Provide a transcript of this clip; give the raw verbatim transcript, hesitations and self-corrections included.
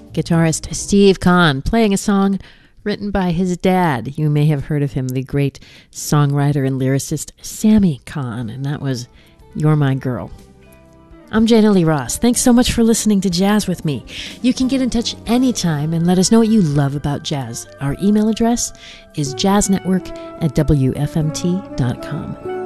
guitarist Steve Kahn playing a song written by his dad. You may have heard of him, the great songwriter and lyricist Sammy Kahn, and that was You're My Girl. I'm Jana Lee Ross. Thanks so much for listening to Jazz with me. You can get in touch anytime and let us know what you love about jazz. Our email address is jazznetwork at w f m t dot com.